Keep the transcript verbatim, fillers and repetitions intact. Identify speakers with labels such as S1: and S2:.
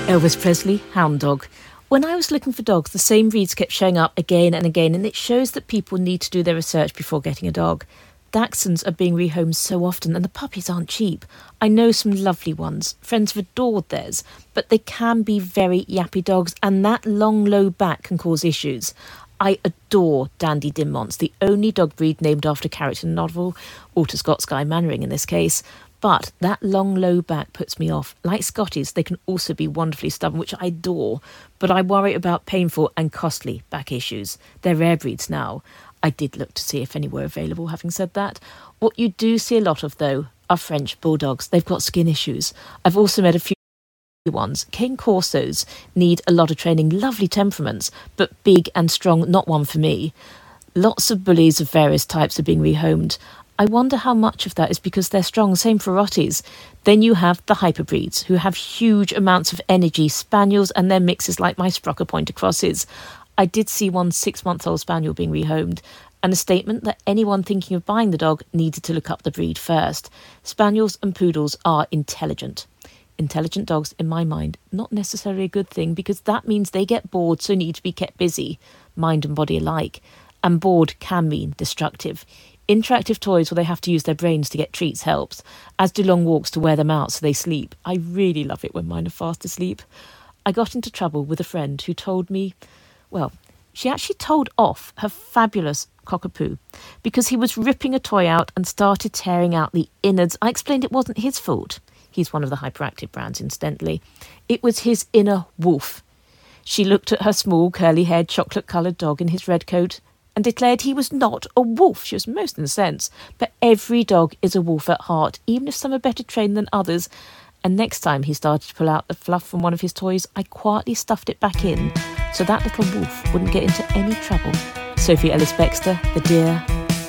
S1: Elvis Presley, Hound Dog. When I was looking for dogs, the same breeds kept showing up again and again, and it shows that people need to do their research before getting a dog. Dachshunds are being rehomed so often, and the puppies aren't cheap. I know some lovely ones. Friends have adored theirs, but they can be very yappy dogs, and that long, low back can cause issues. I adore Dandy Dinmonts, the only dog breed named after a character in the novel, Walter Scott's Guy Mannering in this case. But that long, low back puts me off. Like Scotties, they can also be wonderfully stubborn, which I adore, but I worry about painful and costly back issues. They're rare breeds now. I did look to see if any were available, having said that. What you do see a lot of, though, are French bulldogs. They've got skin issues. I've also met a few ones. Cane Corsos need a lot of training, lovely temperaments, but big and strong, not one for me. Lots of bullies of various types are being rehomed. I wonder how much of that is because they're strong, same for Rotties. Then you have the hyperbreeds, who have huge amounts of energy, spaniels and their mixes like my Sprocker Pointer Crosses. I did see one six-month-old spaniel being rehomed, and a statement that anyone thinking of buying the dog needed to look up the breed first. Spaniels and poodles are intelligent. Intelligent dogs, in my mind, not necessarily a good thing, because that means they get bored, so need to be kept busy, mind and body alike. And bored can mean destructive. Interactive toys where they have to use their brains to get treats helps, as do long walks to wear them out so they sleep. I really love it when mine are fast asleep. I got into trouble with a friend who told me, well, she actually told off her fabulous cockapoo because he was ripping a toy out and started tearing out the innards. I explained it wasn't his fault. He's one of the hyperactive brands, incidentally. It was his inner wolf. She looked at her small, curly-haired, chocolate-coloured dog in his red coat and declared he was not a wolf. She was most incensed. But every dog is a wolf at heart, even if some are better trained than others. And next time he started to pull out the fluff from one of his toys, I quietly stuffed it back in so that little wolf wouldn't get into any trouble. Sophie Ellis-Bextor, The Dear